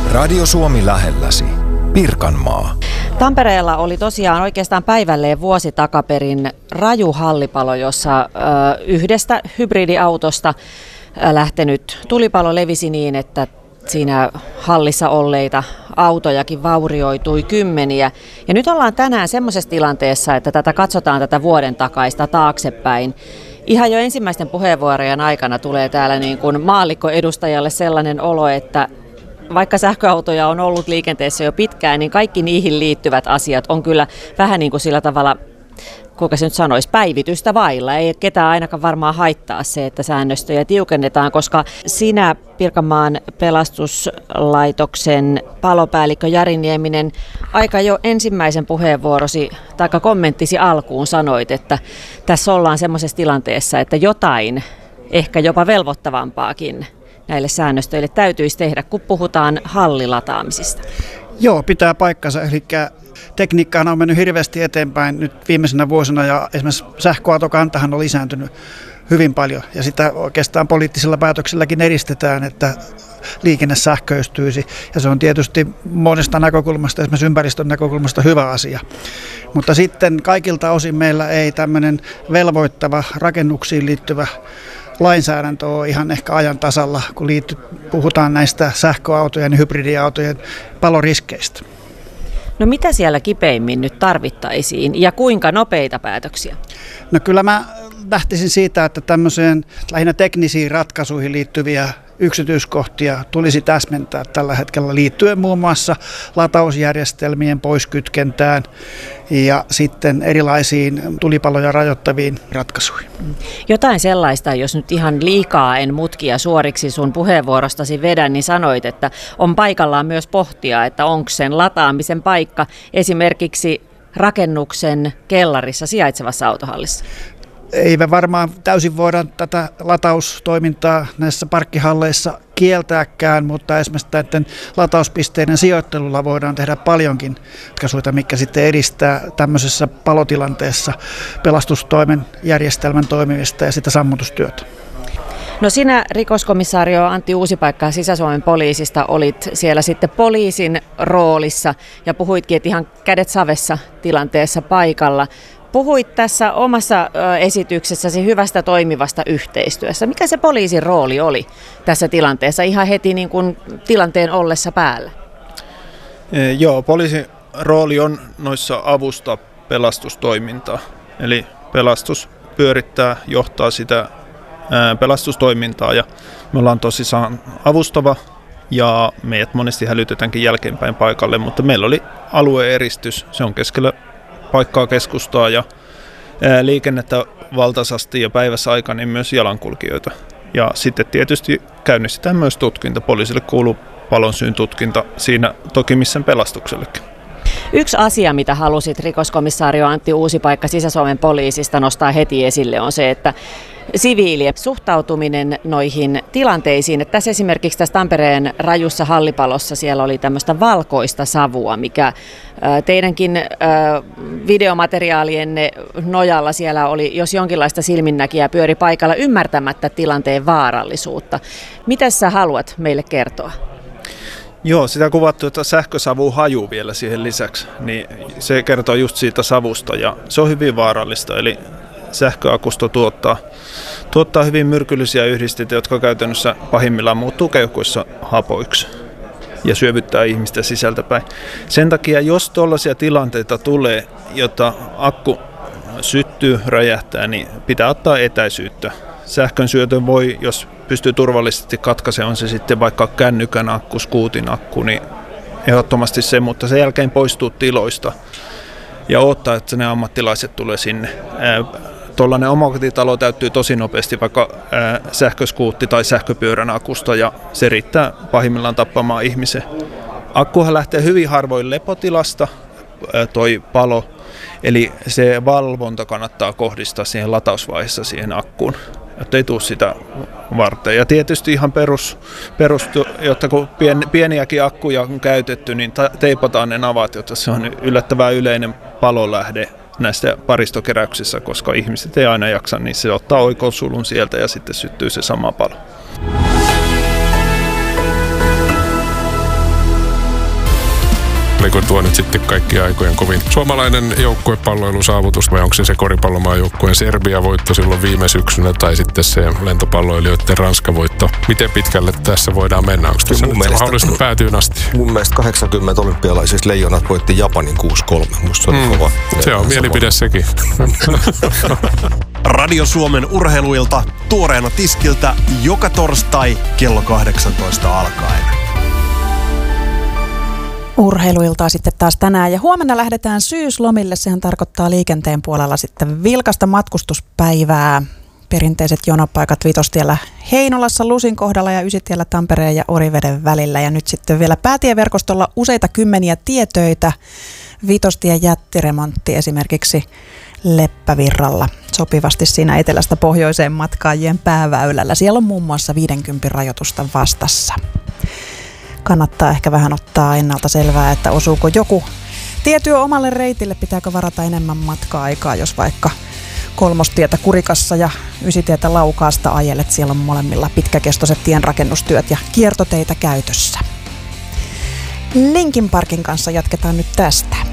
Radio Suomi lähelläsi. Pirkanmaa. Tampereella oli tosiaan oikeastaan päivälleen vuosi takaperin raju hallipalo, jossa yhdestä hybridiautosta lähtenyt tulipalo levisi niin, että siinä hallissa olleita autojakin vaurioitui kymmeniä. Ja nyt ollaan tänään semmoisessa tilanteessa, että katsotaan tätä vuoden takaista taaksepäin. Ihan jo ensimmäisten puheenvuorojen aikana tulee täällä niin kuin maallikkoedustajalle sellainen olo, että vaikka sähköautoja on ollut liikenteessä jo pitkään, niin kaikki niihin liittyvät asiat on kyllä vähän niin kuin sillä tavalla, kuinka se nyt sanoisi, päivitystä vailla. Ei ketään ainakaan varmaan haittaa se, että säännöstöjä tiukennetaan, koska sinä Pirkanmaan pelastuslaitoksen palopäällikkö Jari Nieminen aika jo ensimmäisen puheenvuorosi tai kommenttisi alkuun sanoit, että tässä ollaan semmoisessa tilanteessa, että jotain ehkä jopa velvoittavampaakin näille säännöstöille täytyisi tehdä, kun puhutaan hallilataamisista. Joo, pitää paikkansa. Eli tekniikka on mennyt hirveästi eteenpäin nyt viimeisenä vuosina ja esimerkiksi sähköautokantahan on lisääntynyt hyvin paljon. Ja sitä oikeastaan poliittisilla päätöksilläkin edistetään, että liikenne sähköistyisi. Ja se on tietysti monesta näkökulmasta, esimerkiksi ympäristön näkökulmasta hyvä asia. Mutta sitten kaikilta osin meillä ei tämmöinen velvoittava rakennuksiin liittyvä lainsäädäntö on ihan ehkä ajan tasalla, kun puhutaan näistä sähköautojen ja hybridiautojen paloriskeistä. No mitä siellä kipeimmin nyt tarvittaisiin ja kuinka nopeita päätöksiä? No kyllä mä lähtisin siitä, että tämmöiseen lähinnä teknisiin ratkaisuihin liittyviä yksityiskohtia tulisi täsmentää tällä hetkellä liittyen muun muassa latausjärjestelmien poiskytkentään ja sitten erilaisiin tulipaloja rajoittaviin ratkaisuihin. Jotain sellaista, jos nyt ihan liikaa en mutkia suoriksi sun puheenvuorostasi vedän, niin sanoit, että on paikallaan myös pohtia, että onko sen lataamisen paikka esimerkiksi rakennuksen kellarissa sijaitsevassa autohallissa. Ei me varmaan täysin voida tätä lataustoimintaa näissä parkkihalleissa kieltääkään, mutta esimerkiksi näiden latauspisteiden sijoittelulla voidaan tehdä paljonkin ratkaisuja, mikä sitten edistää tämmöisessä palotilanteessa pelastustoimen järjestelmän toimimista ja sitä sammutustyötä. No sinä, rikoskomissaario Antti Uusipaikka Sisä-Suomen poliisista, olit siellä sitten poliisin roolissa ja puhuitkin, että ihan kädet savessa tilanteessa paikalla. Puhuit tässä omassa esityksessäsi hyvästä toimivasta yhteistyössä. Mikä se poliisin rooli oli tässä tilanteessa ihan heti niin kuin tilanteen ollessa päällä? Joo, poliisin rooli on noissa avustaa pelastustoimintaa. Eli pelastus pyörittää, johtaa sitä pelastustoimintaa ja me ollaan tosissaan avustava ja meidät monesti hälytetäänkin jälkeenpäin paikalle, mutta meillä oli alueeristys, se on keskellä paikkaa keskustaa ja liikennettä valtaisasti ja päivässä aikana niin myös jalankulkijoita. Ja sitten tietysti käynnistetään myös tutkinta. Poliisille kuuluu palonsyyn tutkinta siinä toki missä pelastuksellekin. Yksi asia, mitä halusit rikoskomissario Antti Uusipaikka Sisä-Suomen poliisista nostaa heti esille, on se, että siviilien suhtautuminen noihin tilanteisiin. Että tässä esimerkiksi tässä Tampereen rajussa hallipalossa siellä oli tämmöistä valkoista savua, mikä teidänkin videomateriaalienne nojalla siellä oli, jos jonkinlaista silminnäkijää pyöri paikalla ymmärtämättä tilanteen vaarallisuutta. Mitä sä haluat meille kertoa? Joo, sitä kuvattu, että sähkösavu hajuu vielä siihen lisäksi, niin se kertoo just siitä savusta ja se on hyvin vaarallista, eli sähköakusto tuottaa hyvin myrkyllisiä yhdisteitä, jotka käytännössä pahimmillaan muuttuu keuhkoissa hapoiksi ja syövyttää ihmistä sisältäpäin. Sen takia, jos tuollaisia tilanteita tulee, jota akku syttyy, räjähtää, niin pitää ottaa etäisyyttä. Sähkön syötön voi, jos pystyy turvallisesti katkaisemaan, on se sitten vaikka kännykän akku, skuutin akku, niin ehdottomasti se, mutta sen jälkeen poistuu tiloista ja odottaa, että ne ammattilaiset tulee sinne. Tuollainen omakotitalo täyttyy tosi nopeasti vaikka sähköskuutti tai sähköpyörän akusta ja se riittää pahimmillaan tappamaan ihmisen. Akkuhan lähtee hyvin harvoin lepotilasta, toi palo, eli se valvonta kannattaa kohdistaa siihen latausvaiheessa siihen akkuun, jotta ei tule sitä varten. Ja tietysti ihan perus jotta kun pieniäkin akkuja on käytetty, niin teipataan ne navat, jotta se on yllättävän yleinen palolähde näistä paristokeräyksissä, koska ihmiset ei aina jaksa, niin se ottaa oikosulun sieltä ja sitten syttyy se sama palo. oliko tuo nyt sitten kaikki aikojen kovin suomalainen joukkuepalloilusaavutus vai onko se koripallomaajoukkueen Serbia-voitto silloin viime syksynä tai sitten se lentopalloilijoiden Ranska-voitto. Miten pitkälle tässä voidaan mennä? Onko tässä nyt mahdollisesti päätyyn asti? Mun mielestä 80 olympialaisista Leijonat voitti Japanin 6-3. Musta se oli kova. Se on mielipide sekin. Radio Suomen urheiluilta tuoreena tiskiltä joka torstai kello 18 alkaen. Urheiluiltaa sitten taas tänään ja huomenna lähdetään syyslomille. Sehän tarkoittaa liikenteen puolella sitten vilkasta matkustuspäivää. Perinteiset jonopaikat Vitostiellä Heinolassa, Lusin kohdalla ja Ysitiellä Tampereen ja Oriveden välillä. Ja nyt sitten vielä päätieverkostolla useita kymmeniä tietöitä. Vitostien jättiremontti esimerkiksi Leppävirralla sopivasti siinä etelästä pohjoiseen matkaajien pääväylällä. Siellä on muun muassa 50 rajoitusta vastassa. Kannattaa ehkä vähän ottaa ennalta selvää, että osuuko joku tietyö omalle reitille, pitääkö varata enemmän matka-aikaa, jos vaikka Kolmostietä Kurikassa ja Ysitietä Laukaasta ajelet. Siellä on molemmilla pitkäkestoiset tienrakennustyöt ja kiertoteitä käytössä. Linkin Parkin kanssa jatketaan nyt tästä.